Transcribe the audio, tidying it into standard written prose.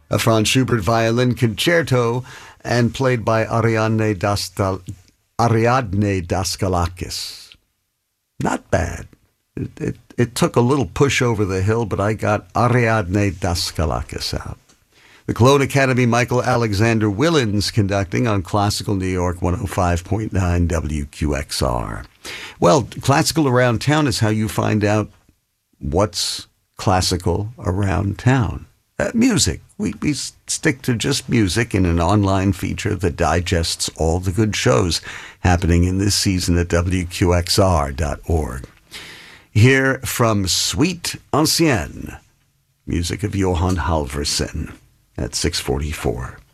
A Franz Schubert violin concerto and played by Ariadne Daskalakis. Not bad. It took a little push over the hill, but I got Ariadne Daskalakis out. The Cologne Academy, Michael Alexander Willens conducting on Classical New York 105.9 WQXR. Well, Classical Around Town is how you find out what's classical around town. Music. We stick to just music in an online feature that digests all the good shows happening in this season at WQXR.org. Here from Suite Ancienne, music of Johan Halvorsen at 6:44.